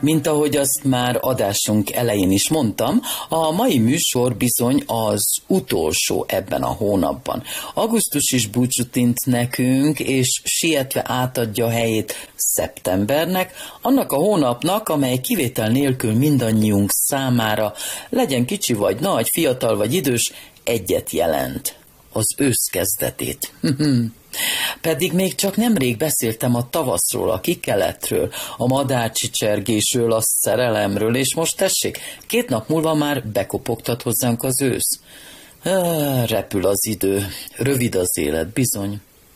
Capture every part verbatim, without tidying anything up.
Mint ahogy azt már adásunk elején is mondtam, a mai műsor bizony az utolsó ebben a hónapban. Augusztus is búcsút int nekünk, és sietve átadja helyét szeptembernek, annak a hónapnak, amely kivétel nélkül mindannyiunk számára, legyen kicsi vagy nagy, fiatal vagy idős, egyet jelent: az ősz kezdetét. Pedig még csak nemrég beszéltem a tavaszról, a kikeletről, a madárcsicsergésről, a szerelemről, és most tessék, két nap múlva már bekopogtat hozzánk az ősz. Ah, repül az idő, rövid az élet, bizony.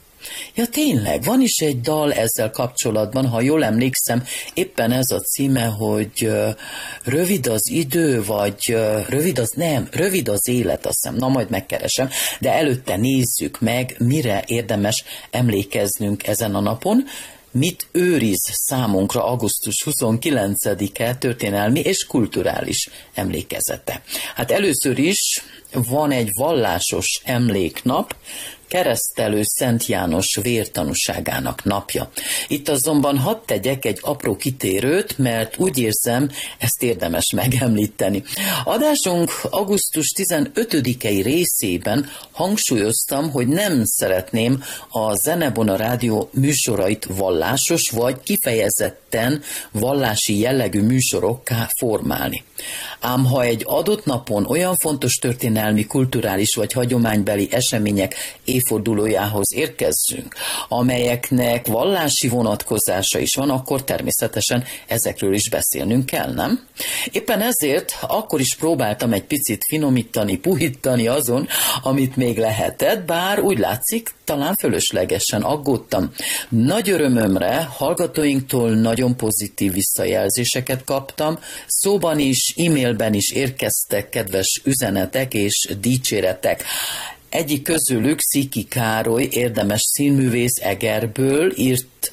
Ja tényleg, van is egy dal ezzel kapcsolatban, ha jól emlékszem, éppen ez a címe, hogy uh, rövid az idő, vagy uh, rövid az, nem, rövid az élet, azt hiszem, na majd megkeresem, de előtte nézzük meg, mire érdemes emlékeznünk ezen a napon, mit őriz számunkra augusztus huszonkilencedike történelmi és kulturális emlékezete. Hát először is van egy vallásos emléknap, Keresztelő Szent János vértanúságának napja. Itt azonban hadd tegyek egy apró kitérőt, mert úgy érzem, ezt érdemes megemlíteni. Adásunk augusztus tizenötödikei részében hangsúlyoztam, hogy nem szeretném a Zenebona Rádió műsorait vallásos vagy kifejezetten vallási jellegű műsorokká formálni. Ám ha egy adott napon olyan fontos történelmi, kulturális vagy hagyománybeli események évfordulójához érkezzünk, amelyeknek vallási vonatkozása is van, akkor természetesen ezekről is beszélnünk kell, nem? Éppen ezért akkor is próbáltam egy picit finomítani, puhítani azon, amit még lehetett, bár úgy látszik, talán fölöslegesen aggódtam. Nagy örömömre hallgatóinktól nagyon pozitív visszajelzéseket kaptam, szóban is, e-mailben is érkeztek kedves üzenetek és dicséretek. Egyik közülük Sziki Károly, érdemes színművész Egerből írt,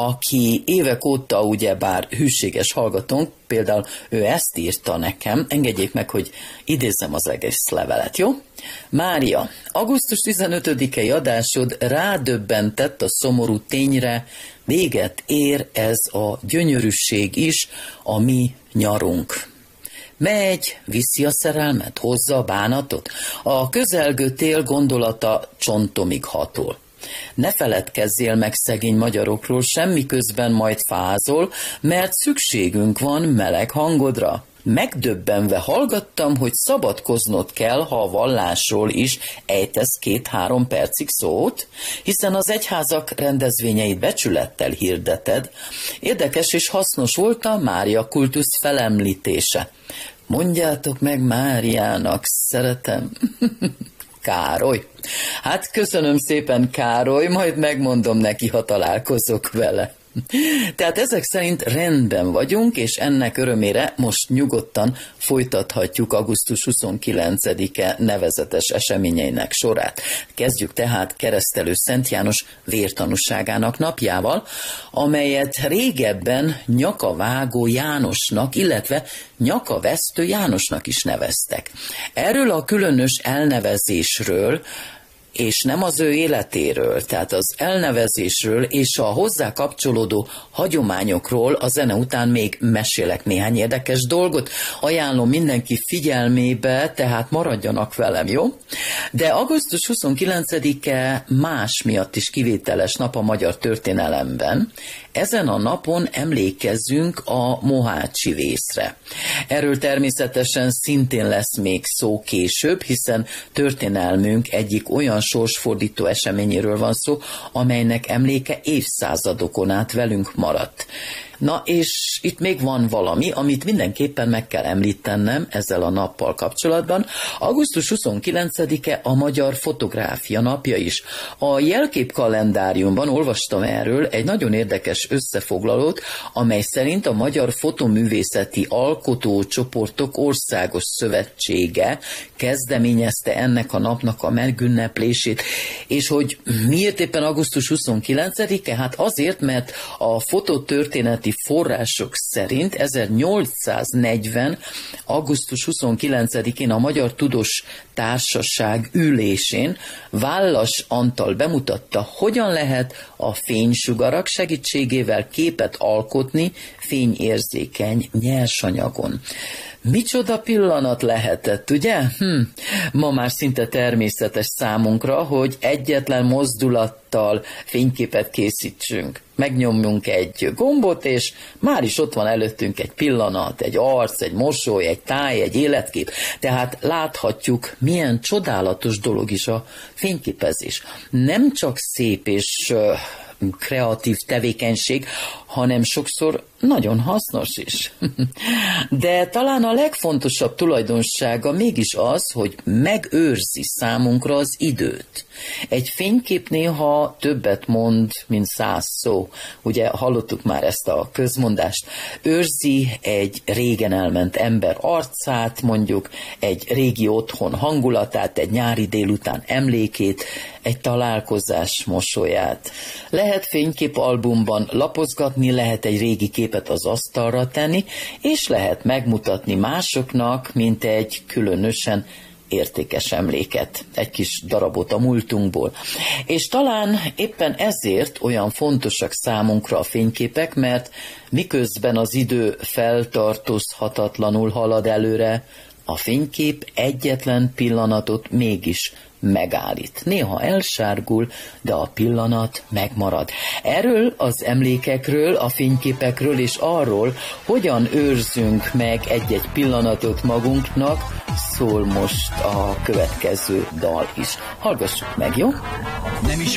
aki évek óta ugyebár hűséges hallgatónk, például ő ezt írta nekem, engedjék meg, hogy idézzem az egész levelet, jó? Mária, augusztus tizenötödikei adásod rádöbbentett a szomorú tényre, véget ér ez a gyönyörűség is, a mi nyarunk. Megy, viszi a szerelmet, hozza a bánatot, a közelgő tél gondolata csontomig hatol. Ne feledkezzél meg szegény magyarokról, semmi közben majd fázol, mert szükségünk van meleg hangodra. Megdöbbenve hallgattam, hogy szabadkoznod kell, ha a vallásról is ejtesz két-három percig szót, hiszen az egyházak rendezvényeit becsülettel hirdeted. Érdekes és hasznos volt a Mária kultusz felemlítése. Mondjátok meg Máriának, szeretem. Károly. Hát köszönöm szépen, Károly, majd megmondom neki, ha találkozok vele. Tehát ezek szerint rendben vagyunk, és ennek örömére most nyugodtan folytathatjuk augusztus huszonkilencedike nevezetes eseményeinek sorát. Kezdjük tehát Keresztelő Szent János vértanúságának napjával, amelyet régebben Nyakavágó Jánosnak, illetve Nyakavesztő Jánosnak is neveztek. Erről a különös elnevezésről, és nem az ő életéről, tehát az elnevezésről és a hozzá kapcsolódó hagyományokról a zene után még mesélek néhány érdekes dolgot. Ajánlom mindenki figyelmébe, tehát maradjanak velem, jó? De augusztus huszonkilencedike más miatt is kivételes nap a magyar történelemben. Ezen a napon emlékezzünk a mohácsi vészre. Erről természetesen szintén lesz még szó később, hiszen történelmünk egyik olyan sorsfordító eseményéről van szó, amelynek emléke évszázadokon át velünk maradt. Na és itt még van valami, amit mindenképpen meg kell említenem ezzel a nappal kapcsolatban. augusztus huszonkilencedike a Magyar Fotográfia napja is. A jelkép kalendáriumban olvastam erről egy nagyon érdekes összefoglalót, amely szerint a Magyar Fotoművészeti Alkotócsoportok Országos Szövetsége kezdeményezte ennek a napnak a megünneplését. És hogy miért éppen augusztus huszonkilencedike? Hát azért, mert a fototörténeti források szerint ezernyolcszáznegyven. augusztus huszonkilencedikén a Magyar Tudós Társaság ülésén Vállas Antal bemutatta, hogyan lehet a fénysugarak segítségével képet alkotni fényérzékeny nyersanyagon. Micsoda pillanat lehetett, ugye? Hm. Ma már szinte természetes számunkra, hogy egyetlen mozdulattal fényképet készítsünk. Megnyomjunk egy gombot, és már is ott van előttünk egy pillanat, egy arc, egy mosoly, egy táj, egy életkép. Tehát láthatjuk, milyen csodálatos dolog is a fényképezés. Nem csak szép és uh, kreatív tevékenység, hanem sokszor nagyon hasznos is. De talán a legfontosabb tulajdonsága mégis az, hogy megőrzi számunkra az időt. Egy fénykép néha többet mond, mint száz szó. Ugye hallottuk már ezt a közmondást. Őrzi egy régen elment ember arcát, mondjuk egy régi otthon hangulatát, egy nyári délután emlékét, egy találkozás mosolyát. Lehet fényképalbumban lapozgatni, lehet egy régi képet az asztalra tenni, és lehet megmutatni másoknak, mint egy különösen értékes emléket, egy kis darabot a múltunkból. És talán éppen ezért olyan fontosak számunkra a fényképek, mert miközben az idő feltartózhatatlanul halad előre, a fénykép egyetlen pillanatot mégis megállít. Néha elsárgul, de a pillanat megmarad. Erről az emlékekről, a fényképekről és arról, hogyan őrzünk meg egy-egy pillanatot magunknak, szól most a következő dal is. Hallgassuk meg, jó? Nem is